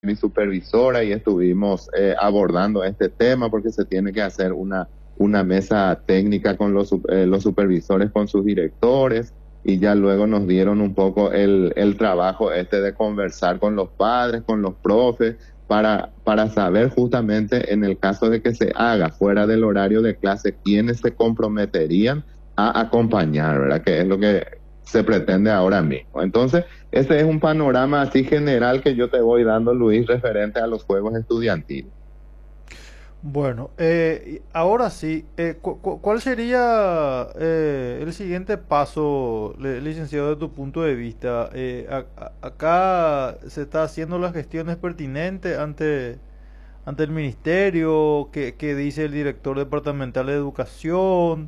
mi supervisora y estuvimos abordando este tema porque se tiene que hacer una mesa técnica con los supervisores, con sus directores, y ya luego nos dieron un poco el trabajo este de conversar con los padres, con los profes, para saber justamente en el caso de que se haga fuera del horario de clase, quiénes se comprometerían a acompañar, ¿verdad? Que es lo que se pretende ahora mismo. Entonces, ese es un panorama así general que yo te voy dando, Luis, referente a los juegos estudiantiles. Bueno, ahora sí, ¿cuál sería el siguiente paso, licenciado, de tu punto de vista? Acá se está haciendo las gestiones pertinentes ante el ministerio, que dice el director departamental de educación.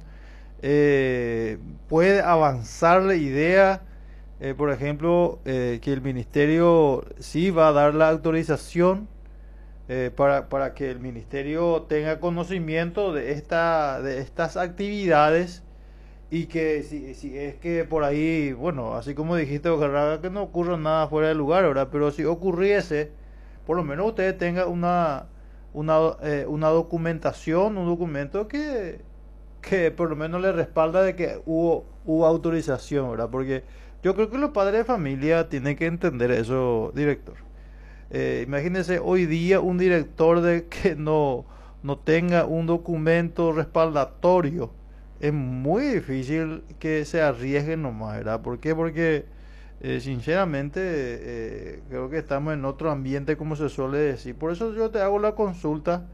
Puede avanzar la idea, por ejemplo, que el ministerio sí va a dar la autorización para que el ministerio tenga conocimiento de estas actividades, y que si es que por ahí, bueno, así como dijiste, ojalá que no ocurra nada fuera de lugar, ¿verdad? Pero si ocurriese, por lo menos ustedes tengan una documentación, un documento que por lo menos le respalda de que hubo autorización, ¿verdad? Porque yo creo que los padres de familia tienen que entender eso, director. Imagínese hoy día un director de que no tenga un documento respaldatorio. Es muy difícil que se arriesgue nomás, ¿verdad? ¿Por qué? Porque sinceramente creo que estamos en otro ambiente, como se suele decir. Por eso yo te hago la consulta,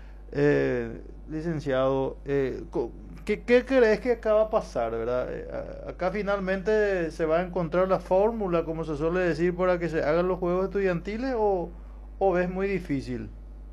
licenciado. ¿Qué crees que acá va a pasar, verdad? Acá finalmente se va a encontrar la fórmula, como se suele decir, para que se hagan los juegos estudiantiles, o ves muy difícil.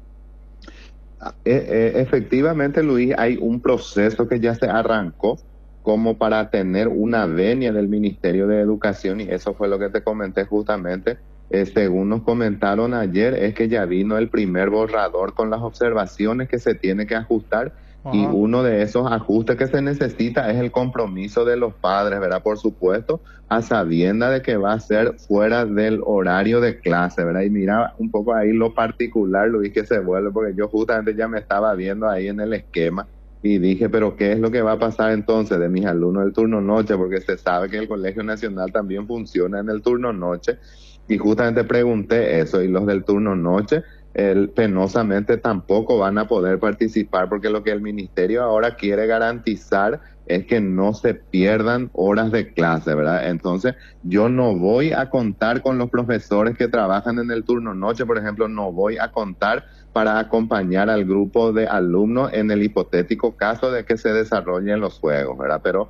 Efectivamente, Luis, hay un proceso que ya se arrancó como para tener una venia del Ministerio de Educación, y eso fue lo que te comenté justamente. Según nos comentaron ayer, es que ya vino el primer borrador con las observaciones que se tiene que ajustar, y Ajá. uno de esos ajustes que se necesita es el compromiso de los padres, ¿verdad? Por supuesto, a sabienda de que va a ser fuera del horario de clase, ¿verdad? Y mira un poco ahí lo particular, Luis, que se vuelve, porque yo justamente ya me estaba viendo ahí en el esquema y dije, pero ¿qué es lo que va a pasar entonces de mis alumnos del turno noche? Porque se sabe que el Colegio Nacional también funciona en el turno noche, y justamente pregunté eso, y los del turno noche penosamente tampoco van a poder participar, porque lo que el ministerio ahora quiere garantizar es que no se pierdan horas de clase, ¿verdad? Entonces, yo no voy a contar con los profesores que trabajan en el turno noche, por ejemplo, no voy a contar para acompañar al grupo de alumnos en el hipotético caso de que se desarrollen los juegos, ¿verdad? Pero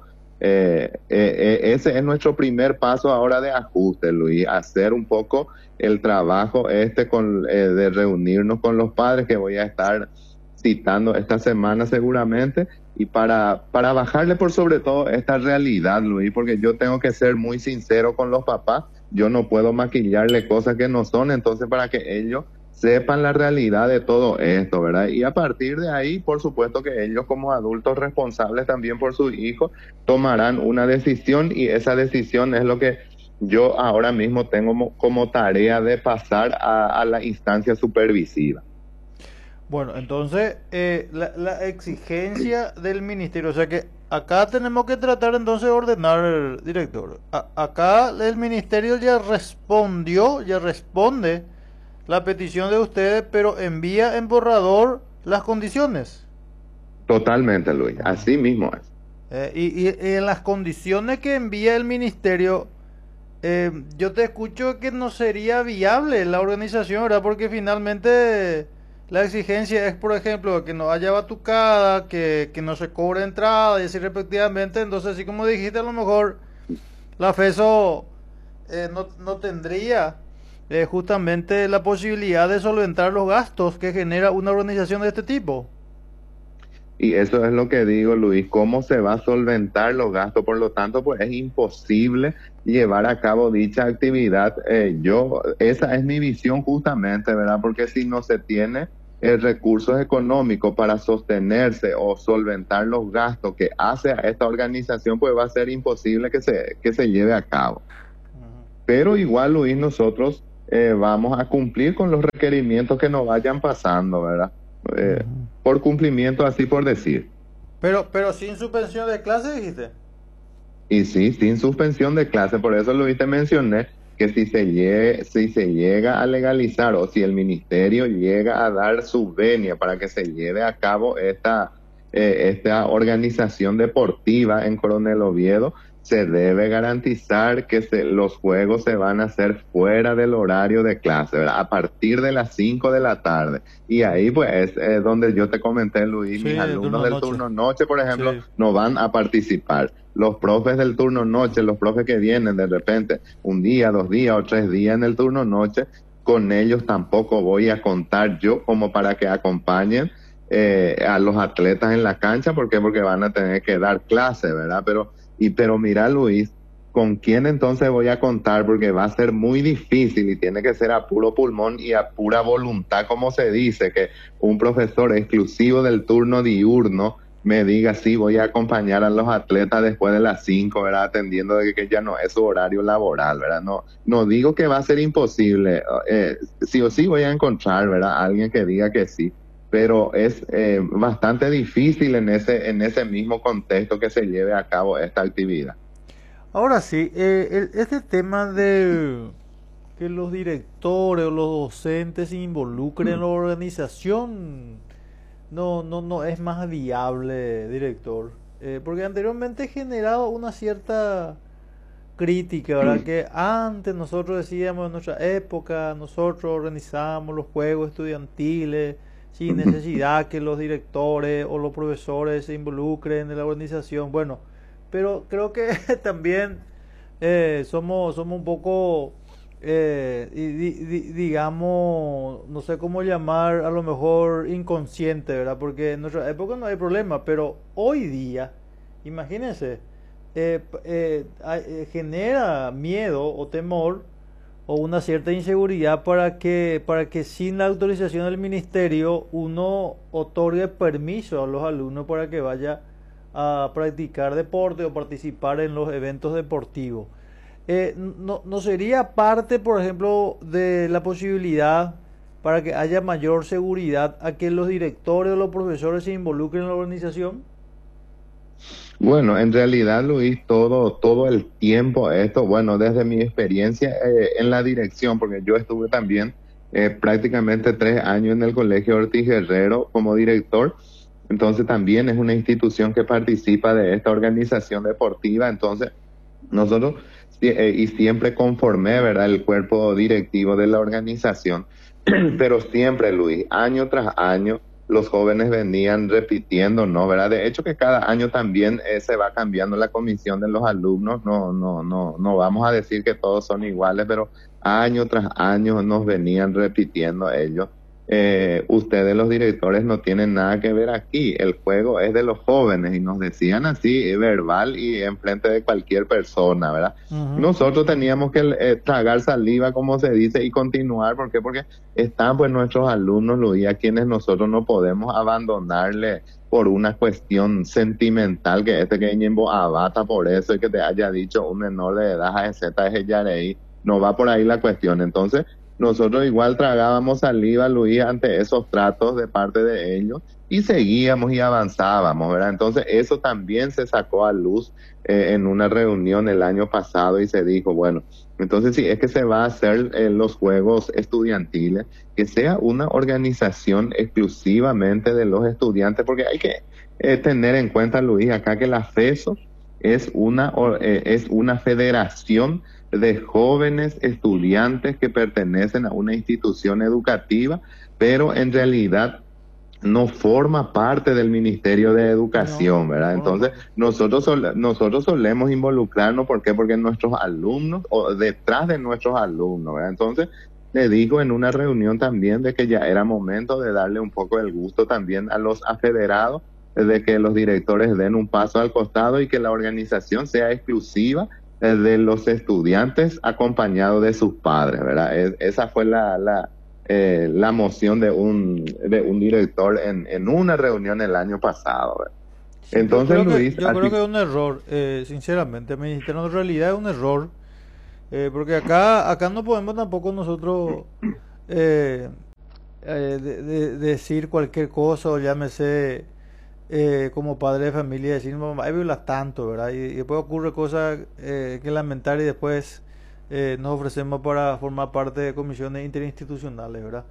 ese es nuestro primer paso ahora de ajuste, Luis, hacer un poco el trabajo de reunirnos con los padres, que voy a estar citando esta semana seguramente, y para bajarle por sobre todo esta realidad, Luis, porque yo tengo que ser muy sincero con los papás, yo no puedo maquillarle cosas que no son, entonces para que ellos sepan la realidad de todo esto, ¿verdad? Y a partir de ahí, por supuesto que ellos como adultos responsables también por sus hijos tomarán una decisión, y esa decisión es lo que yo ahora mismo tengo como tarea de pasar a la instancia supervisiva. Bueno, entonces, la exigencia del ministerio, o sea que acá tenemos que tratar entonces de ordenar, director. Acá el ministerio ya respondió, ya responde la petición de ustedes, pero envía en borrador las condiciones. Totalmente, Luis, Ah. así mismo es. Y en las condiciones que envía el ministerio, yo te escucho que no sería viable la organización, ¿verdad? Porque finalmente la exigencia es, por ejemplo, que no haya batucada, que no se cobre entrada y así respectivamente. Entonces, así como dijiste, a lo mejor la FESO no tendría justamente la posibilidad de solventar los gastos que genera una organización de este tipo. Y eso es lo que digo, Luis, ¿cómo se va a solventar los gastos? Por lo tanto, pues es imposible llevar a cabo dicha actividad. Esa es mi visión justamente, ¿verdad? Porque si no se tiene recursos económicos para sostenerse o solventar los gastos que hace a esta organización, pues va a ser imposible que se lleve a cabo. Ujú. Pero igual, Luis, nosotros vamos a cumplir con los requerimientos que nos vayan pasando, ¿verdad? Por cumplimiento, así por decir. Pero sin suspensión de clase, dijiste. Y sí, sin suspensión de clase, por eso lo te mencioné, que si se llega a legalizar o si el ministerio llega a dar su venia para que se lleve a cabo esta organización deportiva en Coronel Oviedo, se debe garantizar que los juegos se van a hacer fuera del horario de clase, ¿verdad? A partir de las 5 de la tarde. Y ahí pues es donde yo te comenté, Luis, Sí, mis el alumnos turno del noche. turno noche, por ejemplo, Sí. no van a participar. Los profes del turno noche, los profes que vienen de repente un día, 2 días o 3 días en el turno noche, con ellos tampoco voy a contar yo como para que acompañen a los atletas en la cancha. ¿Por qué? Porque van a tener que dar clase, ¿verdad? Pero mira, Luis, ¿con quién entonces voy a contar? Porque va a ser muy difícil y tiene que ser a puro pulmón y a pura voluntad, como se dice, que un profesor exclusivo del turno diurno me diga, sí, voy a acompañar a los atletas después de las 5, ¿verdad? Atendiendo de que ya no es su horario laboral, ¿verdad? No digo que va a ser imposible, sí o sí voy a encontrar, ¿verdad? Alguien que diga que sí, pero es bastante difícil en ese mismo contexto que se lleve a cabo esta actividad. Ahora sí, este tema de que los directores o los docentes se involucren en la organización no es más viable, director. Porque anteriormente he generado una cierta crítica, ¿verdad? Que antes nosotros decíamos en nuestra época, nosotros organizábamos los juegos estudiantiles sin necesidad que los directores o los profesores se involucren en la organización. Bueno, pero creo que también somos un poco, digamos, no sé cómo llamar, a lo mejor inconsciente, ¿verdad? Porque en nuestra época no hay problema, pero hoy día, imagínense, genera miedo o temor o una cierta inseguridad para que sin la autorización del ministerio uno otorgue permiso a los alumnos para que vaya a practicar deporte o participar en los eventos deportivos. ¿No sería parte, por ejemplo, de la posibilidad para que haya mayor seguridad a que los directores o los profesores se involucren en la organización? Bueno, en realidad, Luis, todo el tiempo esto, bueno, desde mi experiencia en la dirección, porque yo estuve también prácticamente 3 años en el Colegio Ortiz Guerrero como director, entonces también es una institución que participa de esta organización deportiva, entonces nosotros y siempre conformé, ¿verdad?, el cuerpo directivo de la organización, pero siempre, Luis, año tras año, los jóvenes venían repitiendo, ¿no? ¿Verdad? De hecho que cada año también se va cambiando la comisión de los alumnos, no vamos a decir que todos son iguales, pero año tras año nos venían repitiendo ellos. Ustedes los directores no tienen nada que ver aquí, el juego es de los jóvenes y nos decían así, verbal y en frente de cualquier persona, ¿verdad? Ujú. Nosotros teníamos que tragar saliva, como se dice, y continuar. ¿Por qué? Porque están pues nuestros alumnos, Luis, a quienes nosotros no podemos abandonarle por una cuestión sentimental, que que Ñembo abata por eso y que te haya dicho un menor de edad a Z es Yareí, no va por ahí la cuestión. Entonces, nosotros igual tragábamos saliva, Luis, ante esos tratos de parte de ellos y seguíamos y avanzábamos, ¿verdad? Entonces, eso también se sacó a luz en una reunión el año pasado y se dijo, bueno, entonces si es que se va a hacer los juegos estudiantiles, que sea una organización exclusivamente de los estudiantes, porque hay que tener en cuenta, Luis, acá que la FESO es una federación de jóvenes estudiantes que pertenecen a una institución educativa, pero en realidad no forma parte del Ministerio de No, Educación, no ¿verdad? forma Entonces, parte. nosotros solemos involucrarnos. ¿Por qué? Porque nuestros alumnos, o detrás de nuestros alumnos, ¿verdad? Entonces, le digo en una reunión también de que ya era momento de darle un poco el gusto también a los afederados, de que los directores den un paso al costado y que la organización sea exclusiva de los estudiantes acompañados de sus padres, ¿verdad? Esa fue la moción de un director en una reunión el año pasado, ¿verdad? Sí, Entonces, Luis, yo creo que así, es un error, sinceramente, Ministerio, en realidad es un error Porque acá no podemos tampoco nosotros eh, decir cualquier cosa, o llámese como padre de familia, decir, mamá, hay violas tanto, ¿verdad? Y después ocurre cosas que lamentar y después nos ofrecemos para formar parte de comisiones interinstitucionales, ¿verdad?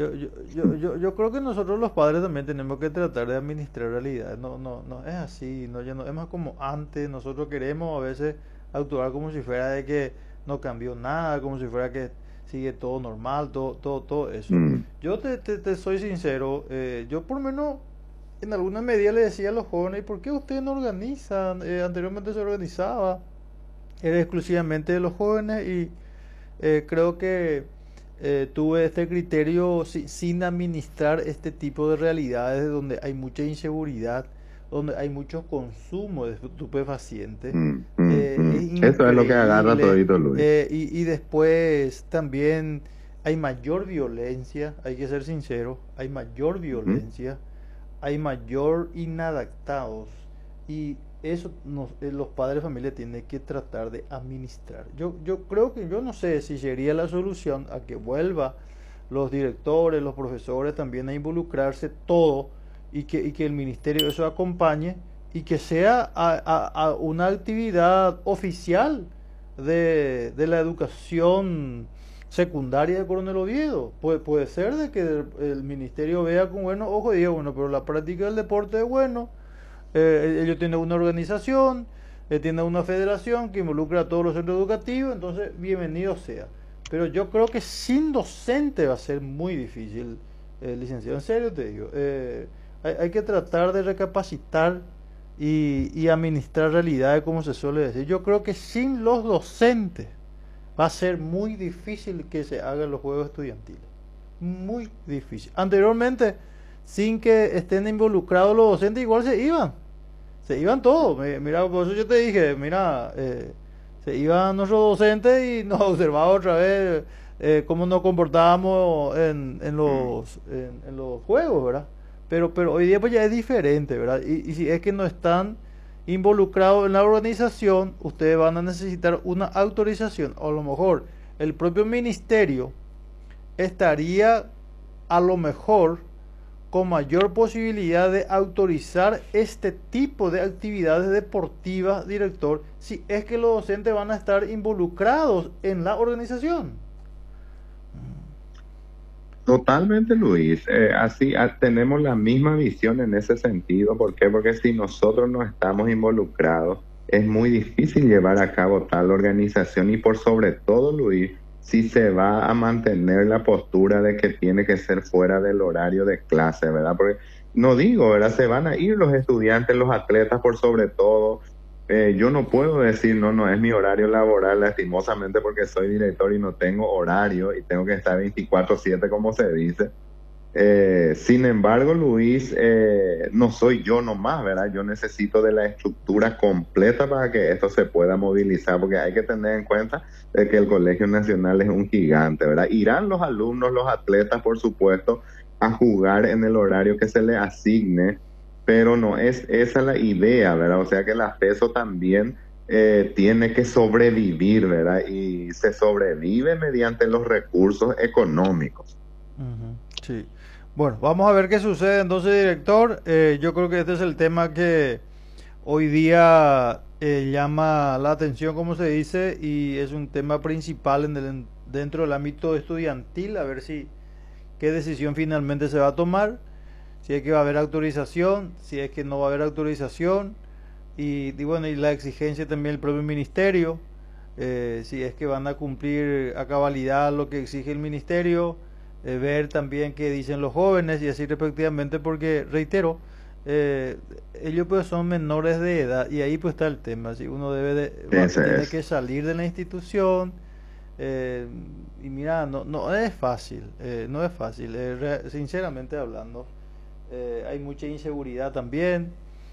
Yo creo que nosotros los padres también tenemos que tratar de administrar realidades. No es así, no, ya no es más como antes. Nosotros queremos a veces actuar como si fuera de que no cambió nada, como si fuera que sigue todo normal, todo eso. Mm, Yo te soy sincero, yo por lo menos en alguna medida le decía a los jóvenes, ¿por qué ustedes no organizan? Anteriormente se organizaba, era exclusivamente de los jóvenes y creo que tuve este criterio sin administrar este tipo de realidades donde hay mucha inseguridad, donde hay mucho consumo de estupefacientes. Es Eso es lo que agarra increíble. todito, Luis. Y después también hay mayor violencia, hay que ser sincero, hay mayor Ujú. violencia, hay mayor inadaptados y eso los padres de familia tienen que tratar de administrar. Yo creo que yo no sé si sería la solución a que vuelva los directores, los profesores también a involucrarse todo y que el ministerio eso acompañe y que sea a una actividad oficial de la educación secundaria de Coronel Oviedo. Puede ser de que el ministerio vea con buenos ojos y diga, bueno, pero la práctica del deporte es bueno, ellos tienen una organización, tienen una federación que involucra a todos los centros educativos, entonces bienvenido sea. Pero yo creo que sin docente va a ser muy difícil, licenciado, en serio te digo. Hay que tratar de recapacitar y administrar realidades, como se suele decir. Yo creo que sin los docentes va a ser muy difícil que se hagan los juegos estudiantiles. Muy difícil. Anteriormente, sin que estén involucrados los docentes, igual se iban. Se iban todos. Mira, por eso yo te dije, mira, se iban nuestros docentes y nos observaba otra vez cómo nos comportábamos en los juegos, ¿verdad? Pero hoy día pues ya es diferente, ¿verdad? Y si es que no están involucrados en la organización, ustedes van a necesitar una autorización. O a lo mejor el propio ministerio estaría a lo mejor con mayor posibilidad de autorizar este tipo de actividades deportivas, director, si es que los docentes van a estar involucrados en la organización. Totalmente, Luis. Así tenemos la misma visión en ese sentido. ¿Por qué? Porque si nosotros no estamos involucrados, es muy difícil llevar a cabo tal organización y por sobre todo, Luis, si se va a mantener la postura de que tiene que ser fuera del horario de clase, ¿verdad? Porque no digo, ¿verdad? Se van a ir los estudiantes, los atletas por sobre todo. Yo no puedo decir, no es mi horario laboral, lastimosamente, porque soy director y no tengo horario y tengo que estar 24/7, como se dice. Sin embargo, Luis, no soy yo nomás, ¿verdad? Yo necesito de la estructura completa para que esto se pueda movilizar, porque hay que tener en cuenta de que el Colegio Nacional es un gigante, ¿verdad? Irán los alumnos, los atletas, por supuesto, a jugar en el horario que se les asigne, pero no es esa la idea, ¿verdad? O sea que la PESO también tiene que sobrevivir, ¿verdad? Y se sobrevive mediante los recursos económicos. Ujú, sí. Bueno, vamos a ver qué sucede entonces, director. Yo creo que este es el tema que hoy día llama la atención, como se dice, y es un tema principal dentro del ámbito estudiantil, a ver si qué decisión finalmente se va a tomar, si es que va a haber autorización, si es que no va a haber autorización, y bueno, y la exigencia también del propio ministerio, si es que van a cumplir a cabalidad lo que exige el ministerio, ver también qué dicen los jóvenes y así respectivamente, porque reitero, ellos pues son menores de edad y ahí pues está el tema, si uno Ese tiene es. que salir de la institución, eh, y mira, no es fácil, no es fácil, sinceramente hablando, hay mucha inseguridad también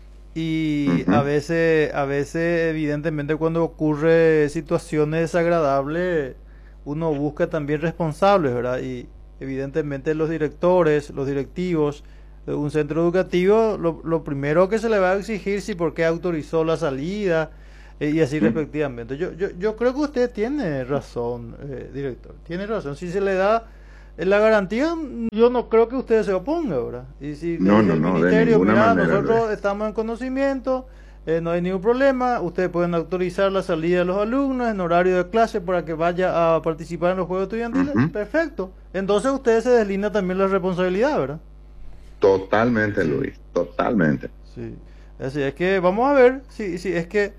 y Ujú. a veces evidentemente cuando ocurre situaciones desagradables uno busca también responsables, ¿verdad? Y evidentemente los directores, los directivos de un centro educativo, lo primero que se le va a exigir si por qué autorizó la salida, Y así Mm, respectivamente. Yo creo que usted tiene razón, director. Tiene razón. Si se le da la garantía, yo no creo que usted se oponga, ¿verdad? Y si le No, dice no, el no, de ministerio, ninguna mira, manera, Luis. nosotros estamos en conocimiento, no hay ningún problema, ustedes pueden autorizar la salida de los alumnos en horario de clase para que vaya a participar en los juegos estudiantiles, Ujú. perfecto. Entonces ustedes se deslinda también la responsabilidad, ¿verdad? Totalmente, Sí. Luis, totalmente. Sí, así es que vamos a ver si es que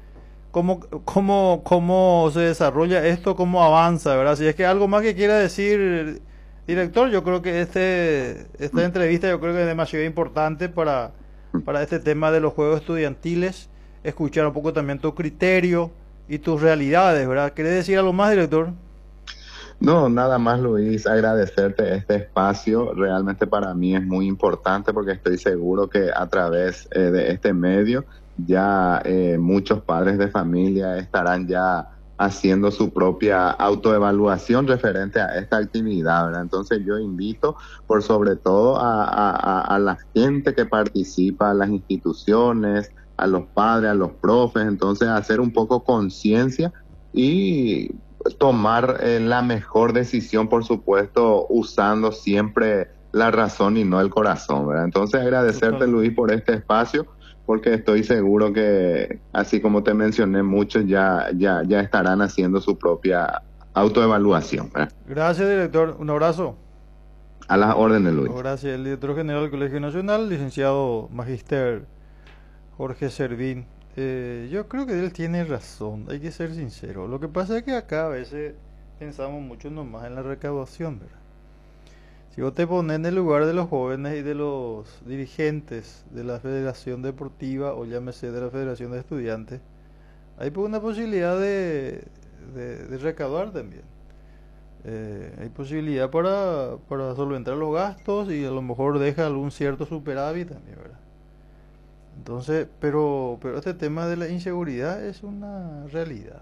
cómo se desarrolla esto, cómo avanza, ¿verdad? Si es que algo más que quiera decir, director, yo creo que esta entrevista yo creo que es demasiado importante para este tema de los juegos estudiantiles, escuchar un poco también tu criterio y tus realidades, ¿verdad? ¿Querés decir algo más, director? No, nada más, Luis, agradecerte este espacio. Realmente para mí es muy importante porque estoy seguro que a través de este medio ya muchos padres de familia estarán ya haciendo su propia autoevaluación referente a esta actividad, ¿verdad? Entonces yo invito por sobre todo a la gente que participa, a las instituciones, a los padres, a los profes, entonces a hacer un poco conciencia y tomar la mejor decisión, por supuesto, usando siempre la razón y no el corazón, ¿verdad? Entonces agradecerte, Totalmente. Luis, por este espacio, porque estoy seguro que, así como te mencioné, muchos ya estarán haciendo su propia autoevaluación, ¿verdad? Gracias, director. Un abrazo. A las órdenes, No, Luis. gracias. El director general del Colegio Nacional, licenciado Magister Jorge Servín. Yo creo que él tiene razón, hay que ser sincero. Lo que pasa es que acá a veces pensamos mucho nomás en la recaudación, ¿verdad? Si vos te pones en el lugar de los jóvenes y de los dirigentes de la Federación Deportiva o llámese de la Federación de Estudiantes, hay pues una posibilidad de recaudar también. Hay posibilidad para solventar los gastos y a lo mejor deja algún cierto superávit también, ¿verdad? Entonces, pero este tema de la inseguridad es una realidad,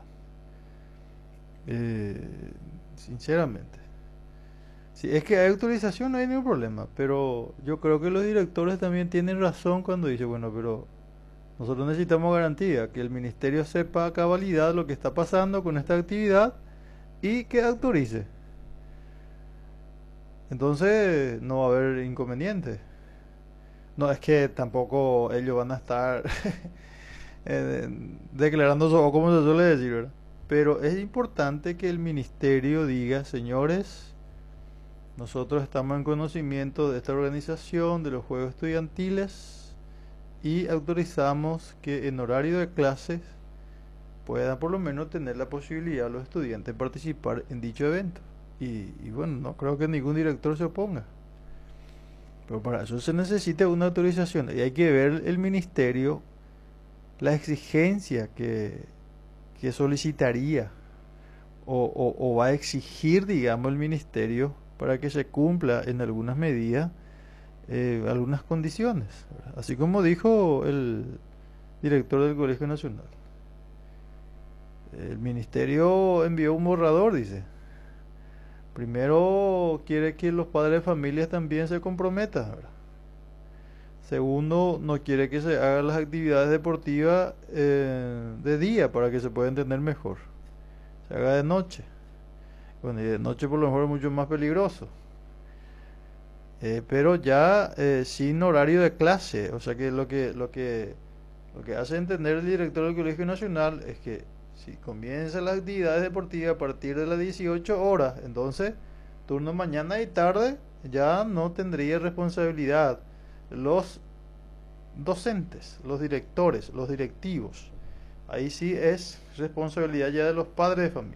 eh, sinceramente. Si es que hay autorización no hay ningún problema, pero yo creo que los directores también tienen razón cuando dicen, bueno, pero nosotros necesitamos garantía, que el ministerio sepa a cabalidad lo que está pasando con esta actividad y que autorice. Entonces no va a haber inconveniente. No es que tampoco ellos van a estar declarando o como se suele decir, ¿verdad? Pero es importante que el ministerio diga, señores, nosotros estamos en conocimiento de esta organización de los juegos estudiantiles y autorizamos que en horario de clases puedan por lo menos tener la posibilidad los estudiantes de participar en dicho evento. Y bueno, no creo que ningún director se oponga. Pero para eso se necesita una autorización y hay que ver el ministerio la exigencia que solicitaría o va a exigir, digamos, el ministerio para que se cumpla en algunas medidas algunas condiciones, ¿verdad? Así como dijo el director del Colegio Nacional. El ministerio envió un borrador, dice. Primero quiere que los padres de familias también se comprometan, ¿verdad? Segundo, no quiere que se hagan las actividades deportivas de día para que se pueda entender mejor. Se haga de noche. Bueno, y de noche por lo mejor es mucho más peligroso. Pero ya sin horario de clase. O sea que lo que hace entender el director del Colegio Nacional es que si comienzan las actividades deportivas a partir de las 18 horas, entonces turno mañana y tarde ya no tendría responsabilidad los docentes, los directores, los directivos. Ahí sí es responsabilidad ya de los padres de familia.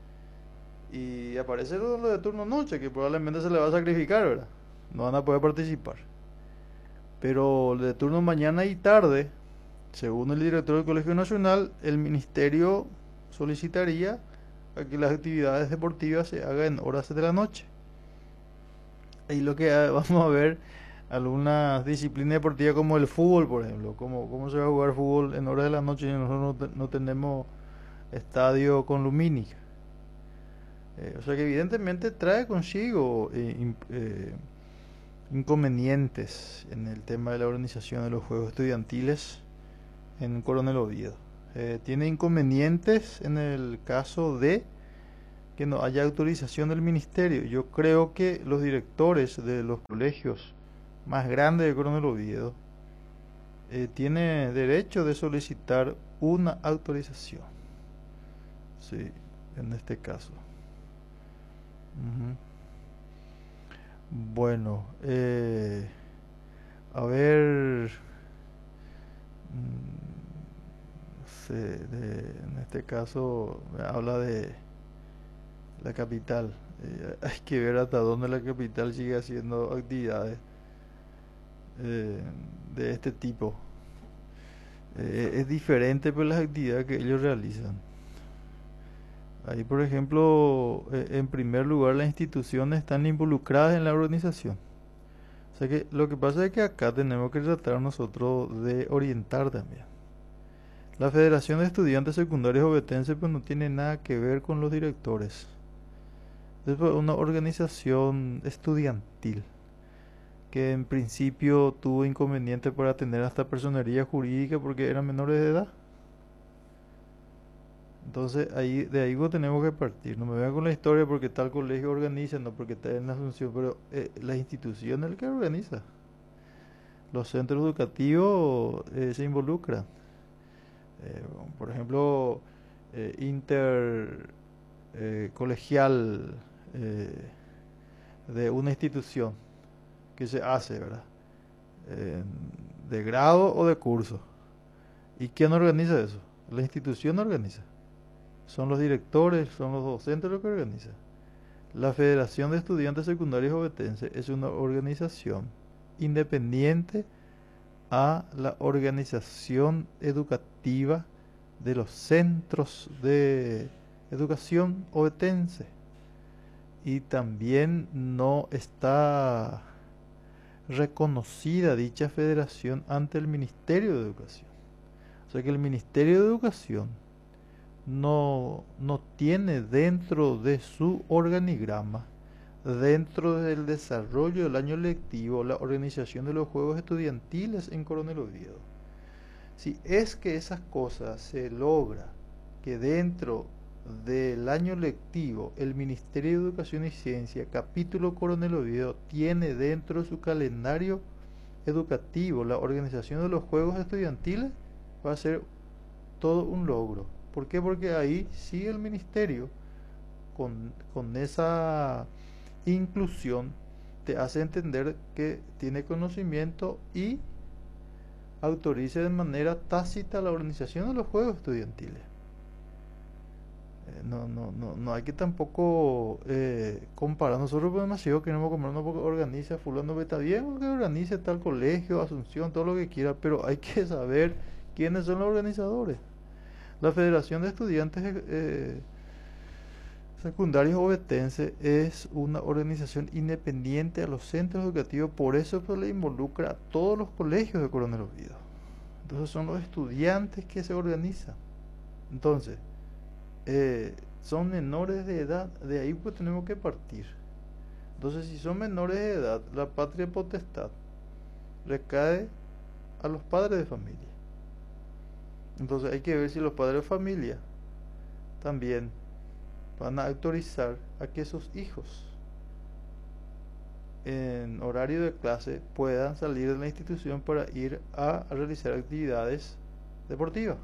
Y aparece lo de turno noche, que probablemente se le va a sacrificar, ¿verdad? No van a poder participar. Pero de turno mañana y tarde, según el director del Colegio Nacional, el ministerio solicitaría a que las actividades deportivas se hagan en horas de la noche. Ahí lo que vamos a ver algunas disciplinas deportivas como el fútbol, por ejemplo. ¿Cómo se va a jugar fútbol en horas de la noche y nosotros no tenemos estadio con lumínica? O sea que evidentemente trae consigo inconvenientes en el tema de la organización de los juegos estudiantiles en Coronel Oviedo. tiene inconvenientes en el caso de que no haya autorización del ministerio. Yo creo que los directores de los colegios más grandes de Coronel Oviedo tienen derecho de solicitar una autorización. Sí, en este caso. Ujú. Bueno, a ver, no sé, en este caso me habla de la capital. Hay que ver hasta dónde la capital sigue haciendo actividades eh, de este tipo. Es diferente por las actividades que ellos realizan. Ahí, por ejemplo, en primer lugar, las instituciones están involucradas en la organización. O sea que lo que pasa es que acá tenemos que tratar nosotros de orientar también. La Federación de Estudiantes Secundarios Ovetenses pues no tiene nada que ver con los directores. Es una organización estudiantil que en principio tuvo inconveniente para tener hasta personería jurídica porque eran menores de edad. Entonces de ahí tenemos que partir. No me vean con la historia porque tal colegio organiza, no porque está en la Asunción, pero la institución es el que organiza. Los centros educativos se involucran. Por ejemplo, intercolegial de una institución que se hace, ¿verdad? De grado o de curso. ¿Y quién organiza eso? La institución organiza. Son los directores, son los docentes los que organizan. La Federación de Estudiantes Secundarios Ovetenses es una organización independiente a la organización educativa de los centros de educación ovetense. Y también no está reconocida dicha federación ante el Ministerio de Educación. O sea que el Ministerio de Educación no tiene dentro de su organigrama, dentro del desarrollo del año lectivo, la organización de los juegos estudiantiles en Coronel Oviedo. Si es que esas cosas se logra que dentro del año lectivo el Ministerio de Educación y Ciencia, capítulo Coronel Oviedo, tiene dentro de su calendario educativo la organización de los juegos estudiantiles, va a ser todo un logro. ¿Por qué? Porque ahí sí el ministerio con esa inclusión te hace entender que tiene conocimiento y autorice de manera tácita la organización de los juegos estudiantiles. No hay que tampoco comparar. Nosotros por demasiado queremos comprarnos porque organiza fulano, está bien que organice tal colegio, Asunción, todo lo que quiera, pero hay que saber quiénes son los organizadores. La Federación de Estudiantes Secundarios Ovetenses es una organización independiente a los centros educativos, por eso pues le involucra a todos los colegios de Coronel Oviedo. Entonces son los estudiantes que se organizan. Entonces, son menores de edad, de ahí pues tenemos que partir. Entonces, si son menores de edad, la patria potestad recae a los padres de familia. Entonces hay que ver si los padres de familia también van a autorizar a que sus hijos en horario de clase puedan salir de la institución para ir a realizar actividades deportivas.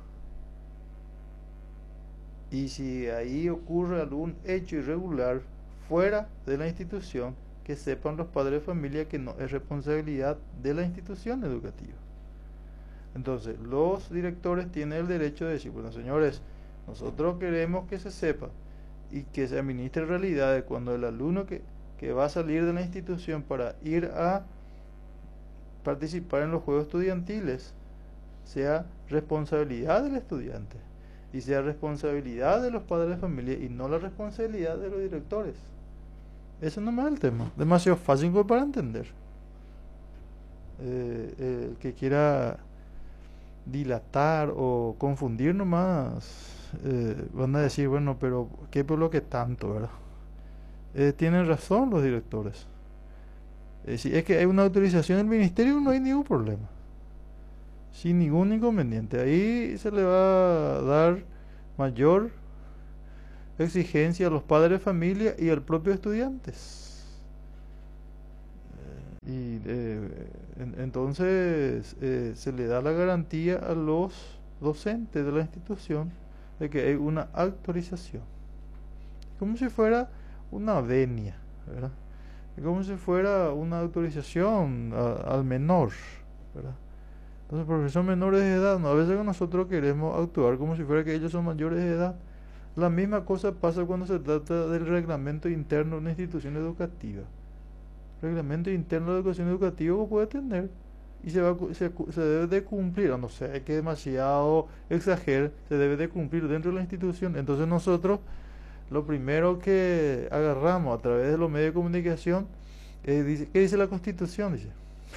Y si ahí ocurre algún hecho irregular fuera de la institución, que sepan los padres de familia que no es responsabilidad de la institución educativa. Entonces, los directores tienen el derecho de decir, bueno, señores, nosotros queremos que se sepa y que se administre realidades cuando el alumno que va a salir de la institución para ir a participar en los juegos estudiantiles sea responsabilidad del estudiante y sea responsabilidad de los padres de familia y no la responsabilidad de los directores. Eso no es el tema, demasiado fácil para entender. El que quiera dilatar o confundir nomás, van a decir, bueno, pero ¿qué por lo que tanto, verdad? Tienen razón los directores. Si es que hay una autorización del ministerio, no hay ningún problema. sin ningún inconveniente. Ahí se le va a dar mayor exigencia a los padres de familia y al propio estudiantes. Entonces se le da la garantía a los docentes de la institución de que hay una autorización, como si fuera una venia, ¿verdad? Como si fuera una autorización al menor, ¿verdad? Entonces, porque son menores de edad, ¿no? A veces nosotros queremos actuar como si fuera que ellos son mayores de edad. La misma cosa pasa cuando se trata del reglamento interno de una institución educativa. El reglamento interno de educación educativa puede tener y se debe de cumplir, a no ser que demasiado exagere, se debe de cumplir dentro de la institución. Entonces nosotros lo primero que agarramos a través de los medios de comunicación, ¿qué dice la Constitución? Dice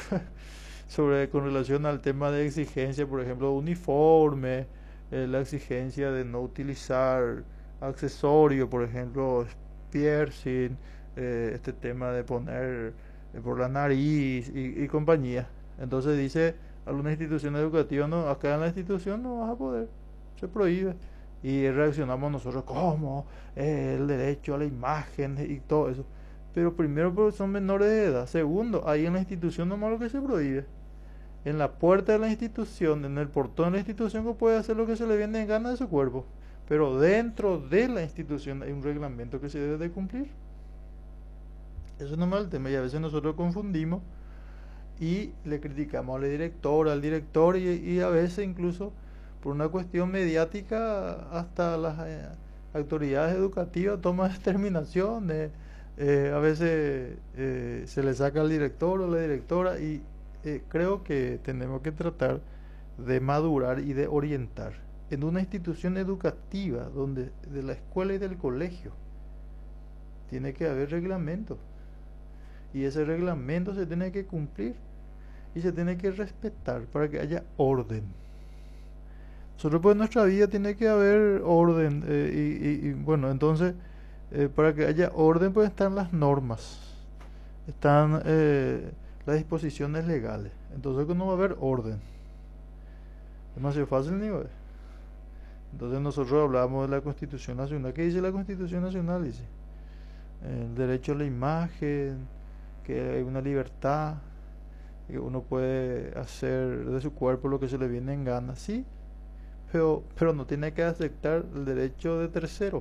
con relación al tema de exigencia, por ejemplo, uniforme, la exigencia de no utilizar accesorios, por ejemplo, piercing, este tema de poner por la nariz y compañía. Entonces dice alguna institución educativa, no, acá en la institución no vas a poder, se prohíbe. Y reaccionamos nosotros, ¿cómo? El derecho a la imagen y todo eso. Pero primero, porque son menores de edad. Segundo, ahí en la institución nomás lo que se prohíbe. En la puerta de la institución, en el portón de la institución, que puede hacer lo que se le viene en gana de su cuerpo. Pero dentro de la institución hay un reglamento que se debe de cumplir. Eso es nomás el tema. Y a veces nosotros confundimos y le criticamos a la directora, al director y a veces incluso por una cuestión mediática hasta las autoridades educativas toman determinaciones. A veces se le saca al director o la directora y creo que tenemos que tratar de madurar y de orientar. En una institución educativa, donde de la escuela y del colegio, tiene que haber reglamento. Y ese reglamento se tiene que cumplir y se tiene que respetar para que haya orden. Nosotros, pues, en nuestra vida tiene que haber orden. Y bueno, entonces, para que haya orden, pues están las normas, están las disposiciones legales. Entonces, no va a haber orden. Es demasiado fácil, ni ver. Entonces, nosotros hablamos de la Constitución Nacional. ¿Qué dice la Constitución Nacional? Dice el derecho a la imagen, que hay una libertad, que uno puede hacer de su cuerpo lo que se le viene en gana, sí, pero no tiene que aceptar el derecho de tercero.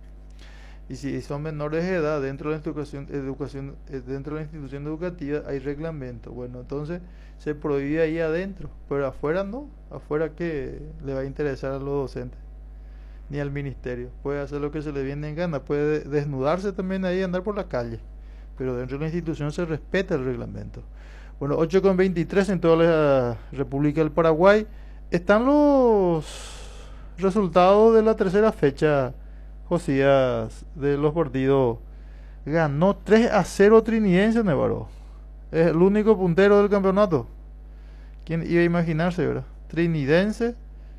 Y si son menores de edad dentro de la dentro de la institución educativa hay reglamento, bueno, entonces se prohíbe ahí adentro, pero afuera no. Afuera, ¿qué le va a interesar a los docentes? Ni al ministerio. Puede hacer lo que se le viene en gana, puede desnudarse también ahí, andar por la calle, pero dentro de la institución se respeta el reglamento. Bueno, 8:23 en toda la República del Paraguay. Están los resultados de la tercera fecha, Josías, de los partidos. Ganó 3-0 Trinidense, Navarro. Es el único puntero del campeonato. ¿Quién iba a imaginarse, verdad? Trinidense,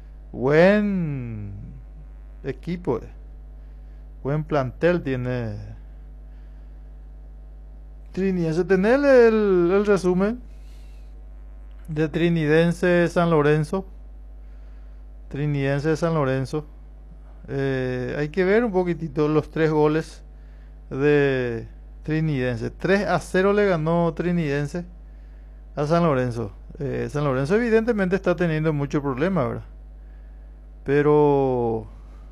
buen equipo, buen plantel tiene Trinidense. Tener el resumen de Trinidense San Lorenzo. Trinidense de San Lorenzo. Hay que ver un poquitito los 3 goles de Trinidense. 3-0 le ganó Trinidense a San Lorenzo. San Lorenzo evidentemente está teniendo mucho problema, ¿verdad? Pero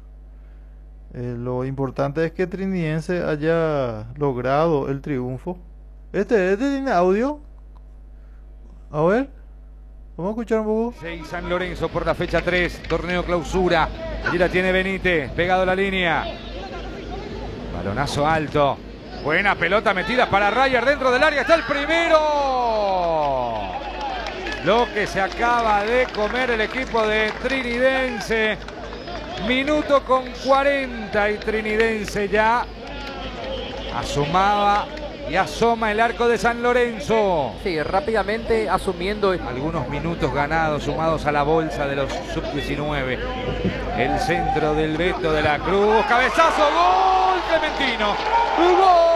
lo importante es que Trinidense haya logrado el triunfo. Este tiene audio. A ver, vamos a escuchar un poco. San Lorenzo por la fecha 3, torneo clausura. Allí la tiene Benítez, pegado a la línea. Balonazo alto. Buena pelota metida para Ryder dentro del área. Está el primero. Lo que se acaba de comer el equipo de Trinidense. Minuto con 40 y Trinidense ya asomaba y asoma el arco de San Lorenzo. Sí, rápidamente asumiendo. Algunos minutos ganados, sumados a la bolsa de los sub-19. El centro del Beto de la Cruz. Cabezazo, gol Clementino. ¡Gol!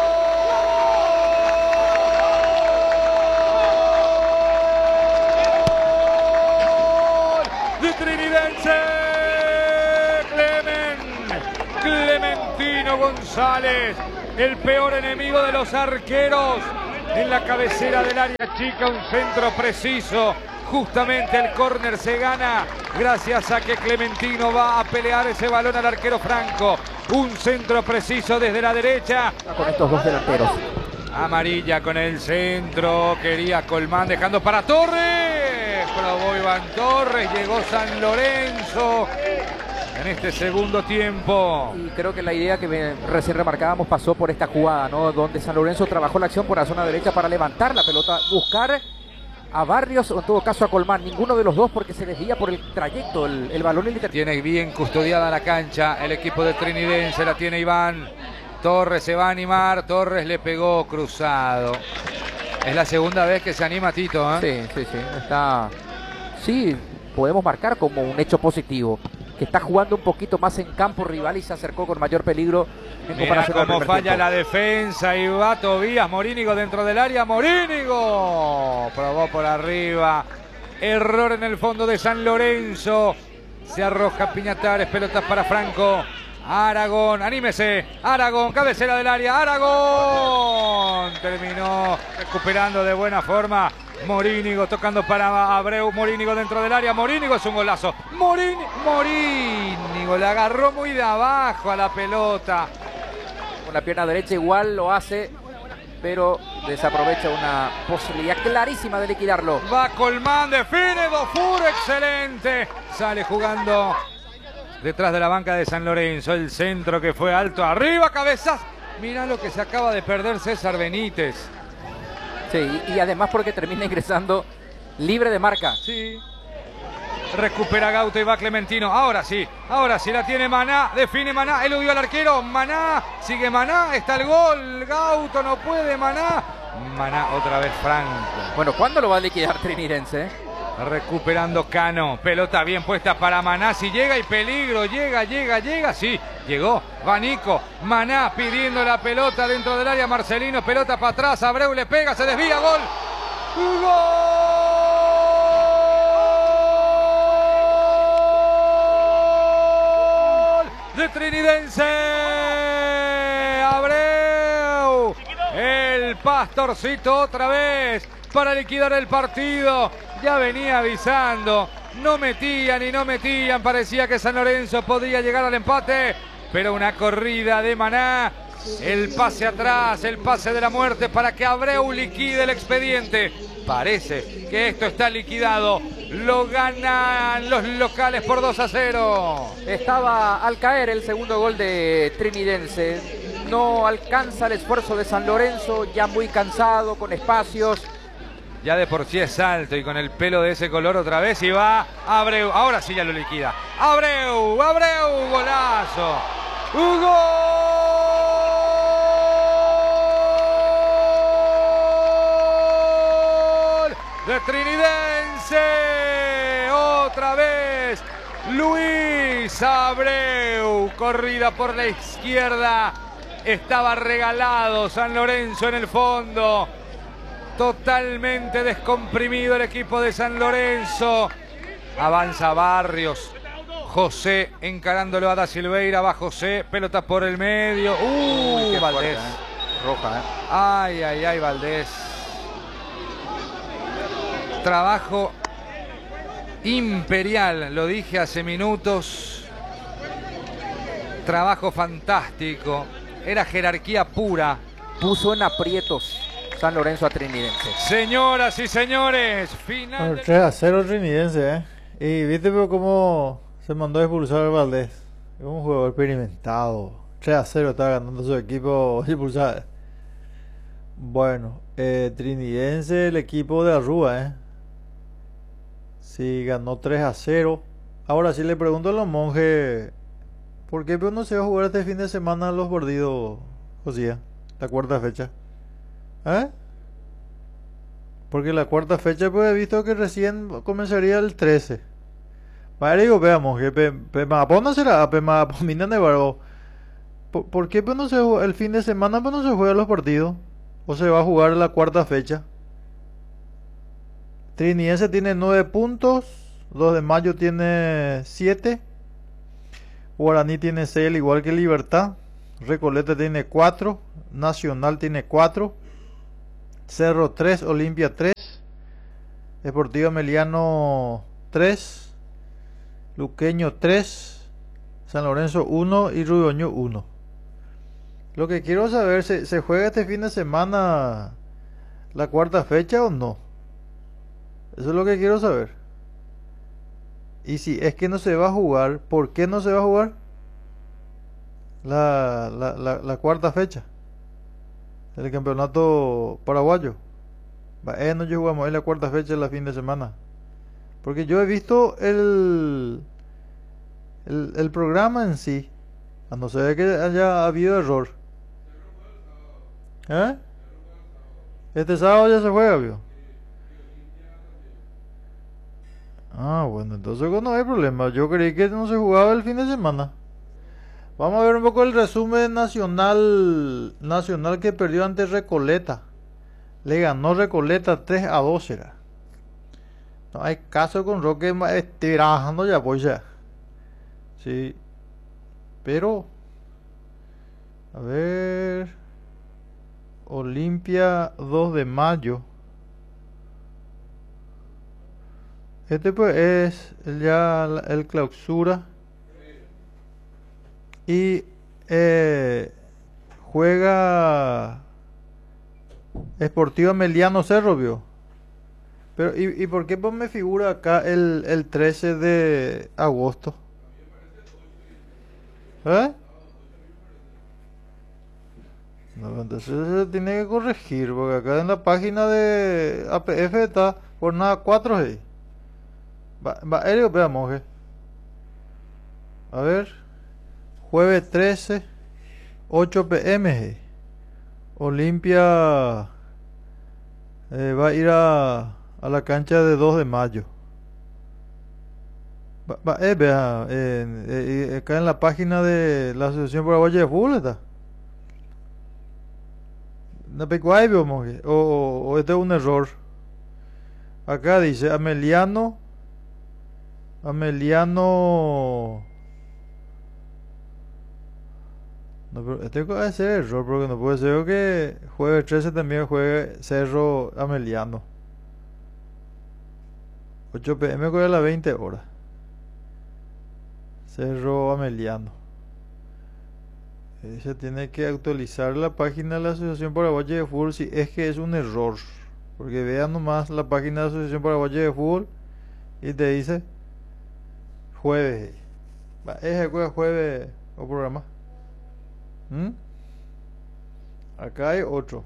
Antonio González, el peor enemigo de los arqueros. En la cabecera del área chica, un centro preciso. Justamente el córner se gana gracias a que Clementino va a pelear ese balón al arquero Franco. Un centro preciso desde la derecha. Con estos dos delanteros. Amarilla con el centro. Quería Colmán dejando para Torres. Probó Iván Torres. Llegó San Lorenzo en este segundo tiempo. Y creo que la idea que recién remarcábamos pasó por esta jugada, ¿no? Donde San Lorenzo trabajó la acción por la zona derecha para levantar la pelota, buscar a Barrios o en todo caso a Colmán. Ninguno de los dos porque se desvía por el trayecto el balón. Tiene bien custodiada la cancha el equipo de Trinidense. La tiene Iván. Torres se va a animar. Torres le pegó cruzado. Es la segunda vez que se anima Tito, ¿eh? Sí. Sí, podemos marcar como un hecho positivo. Que está jugando un poquito más en campo rival y se acercó con mayor peligro en comparación al primer falla tiempo. la defensa y va Tobías. Morínigo dentro del área. Morínigo probó por arriba. Error en el fondo de San Lorenzo. Se arroja Piñatares. Pelotas para Franco. Aragón, anímese. Aragón, cabecera del área. Aragón terminó recuperando de buena forma. Morínigo tocando para Abreu. Morínigo dentro del área. Morínigo es un golazo. Morínigo le agarró muy de abajo a la pelota. Con la pierna derecha igual lo hace, pero desaprovecha una posibilidad clarísima de liquidarlo. Va Colmán, define Dofur, excelente. Sale jugando detrás de la banca de San Lorenzo. El centro que fue alto. Arriba, cabezas. Mirá lo que se acaba de perder César Benítez. Sí, y además porque termina ingresando libre de marca. Sí. Recupera Gauto y va Clementino. Ahora sí la tiene Maná. Define Maná, eludió al arquero. Maná, sigue Maná, está el gol. Gauto no puede, Maná. Maná otra vez Franco. Bueno, ¿cuándo lo va a liquidar Trinidense? Recuperando Cano. Pelota bien puesta para Maná. Si llega y peligro. Llega. Sí, llegó. Va Nico. Maná pidiendo la pelota dentro del área. Marcelino. Pelota para atrás. Abreu le pega. Se desvía. Gol. ¡Gol! De Trinidense. Abreu. El Pastorcito otra vez para liquidar el partido. Ya venía avisando. No metían. Parecía que San Lorenzo podía llegar al empate. Pero una corrida de Maná. El pase atrás, el pase de la muerte para que Abreu liquide el expediente. Parece que esto está liquidado. Lo ganan los locales por 2-0. Estaba al caer el segundo gol de Trinidense. No alcanza el esfuerzo de San Lorenzo, ya muy cansado, con espacios. Ya de por sí es alto y con el pelo de ese color otra vez. Y va Abreu. Ahora sí ya lo liquida. Abreu, golazo. ¡Gol de Trinidense! Otra vez Luis Abreu. Corrida por la izquierda. Estaba regalado San Lorenzo en el fondo. Totalmente descomprimido el equipo de San Lorenzo. Avanza Barrios. José encarándolo a Da Silveira. Va José. Pelota por el medio. Qué Valdés. fuerte, roja, Ay, Valdés. Trabajo imperial. Lo dije hace minutos. Trabajo fantástico. Era jerarquía pura. Puso en aprietos San Lorenzo a Trinidense. Señoras y señores, final. Bueno, 3-0 Trinidense, Y viste pero cómo se mandó a expulsar al Valdés. Es un jugador experimentado. 3-0 estaba ganando su equipo expulsado. Bueno, Trinidense, el equipo de Arrúa, Sí, ganó 3-0. Ahora sí le pregunto a los monjes, ¿por qué no se va a jugar este fin de semana los Bordidos, Josía? La cuarta fecha. Porque la cuarta fecha pues he visto que recién comenzaría el 13. Vale, digo, veamos, que no será, minan de barbo. ¿Por qué pues no se juega el fin de semana pues no se juegan los partidos? ¿O se va a jugar la cuarta fecha? Trinidense tiene 9 puntos, 2 de Mayo tiene 7, Guaraní tiene 6, al igual que Libertad. Recoleta tiene 4, Nacional tiene 4, Cerro 3, Olimpia 3, Deportivo Meliano 3, Luqueño 3, San Lorenzo 1 y Rubio Ñu 1. Lo que quiero saber, ¿se juega este fin de semana la cuarta fecha o no? Eso es lo que quiero saber. Y si es que no se va a jugar, ¿por qué no se va a jugar la cuarta fecha del campeonato paraguayo? No jugamos en la cuarta fecha de la fin de semana, porque yo he visto el programa en sí, a no ser que haya habido error. Este sábado ya se juega, ¿vio? Bueno, entonces no hay problema. Yo creí que no se jugaba el fin de semana. Vamos a ver un poco el resumen Nacional que perdió ante Recoleta. Le ganó Recoleta 3-2 era. No hay caso con Roque trabajando ya, pues ya. Sí. Pero a ver, Olimpia 2 de mayo. Este pues es ya el clausura. Y juega Sportivo Meliano Cerro, ¿vio? Pero ¿y por qué pues me figura acá el 13 de agosto? No, entonces se tiene que corregir, porque acá en la página de APF está jornada 4 ahí. Aéreo, veamos. A ver, jueves 13, 8 p.m. Olimpia va a ir a la cancha de 2 de mayo. Vea, acá en la página de la Asociación Paraguaya de Fútbol está. O este es un error. Acá dice Ameliano. No, pero este puede ser error, porque no puede ser que juegue 13 también juegue Cerro Ameliano. 8 p.m. juega a las 20 horas. Cerro Ameliano. Se tiene que actualizar la página de la Asociación Paraguaya de Fútbol si es que es un error. Porque vean nomás la página de la Asociación Paraguaya de Fútbol y te dice jueves. Ese juega jueves o programa. Acá hay otro.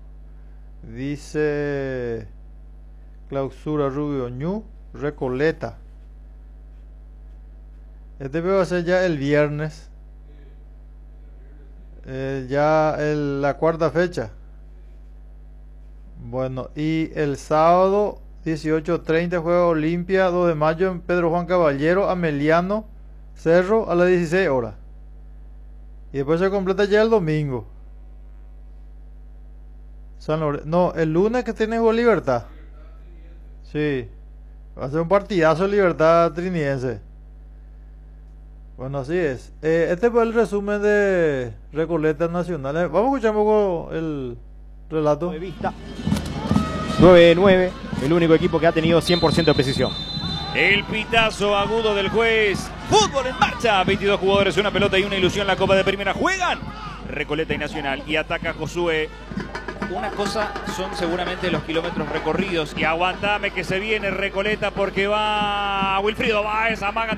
Dice clausura Rubio Ñu Recoleta. Este va a ser ya el viernes. La cuarta fecha. Bueno, y el sábado 18:30 juega Olimpia 2 de mayo en Pedro Juan Caballero, Ameliano Cerro a las 16 horas. Y después se completa ya el domingo. No, el lunes que tiene juego Libertad. Sí, va a ser un partidazo Libertad Triniense. Bueno, así es. Este fue el resumen de Recoleta Nacional. Vamos a escuchar un poco el relato. 9-9, el único equipo que ha tenido 100% de precisión. El pitazo agudo del juez. Fútbol en marcha. 22 jugadores, una pelota y una ilusión. La Copa de Primera juegan Recoleta y Nacional. Y ataca Josué. Una cosa son seguramente los kilómetros recorridos. Y aguantame que se viene Recoleta porque va Wilfrido Báez, amaga